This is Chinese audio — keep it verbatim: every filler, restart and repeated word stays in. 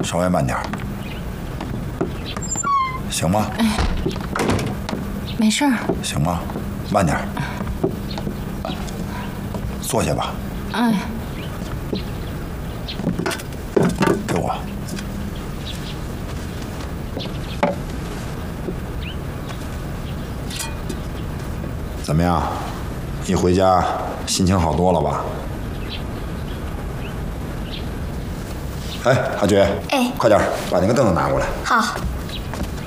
稍微慢点，行吗？ 哎，没事儿。 行吗？慢点。坐下吧。 哎。 给我。怎么样？一回家心情好多了吧？哎，阿菊， 哎， 快点把那个凳子拿过来。 好。